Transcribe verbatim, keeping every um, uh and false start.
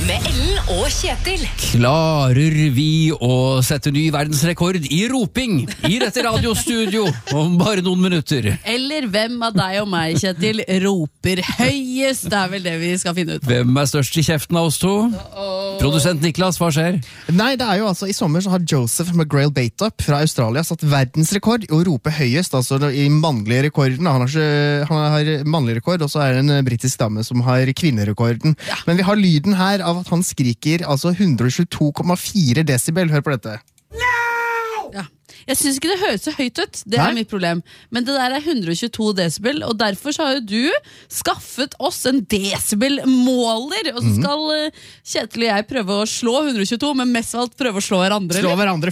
med Ellen og Kjetil. Klarer vi å sette ny verdensrekord i roping i dette radiostudio om bare noen minutter? Eller hvem av deg og meg, Kjetil, roper høyest? Det er vel det vi skal finne ut. Hvem er størst i kjeften av oss to? Produsent Niklas, hva skjer? Nei, det er jo altså, i sommer så har Joseph McGrail Bateup fra Australia satt verdensrekord i å rope høyest, altså i mannlige rekorden. Han har, ikke, han har mannlig rekord, og så er det en britisk dame som har kvinnerekorden. Ja. Men vi har lyden her av at han skriker altså hundre og tjueto komma fire desibel. Hør på dette. Ja. Jeg synes ikke det høres så høyt ut. Det Nei? er mitt problem. Men det der er hundre og tjueto desibel, og derfor så har jo du skaffet oss en desibel-måler. Og så skal uh, Kjetil og jeg prøve å slå hundre og tjueto, men mest av alt prøve å slå hverandre. Slå hverandre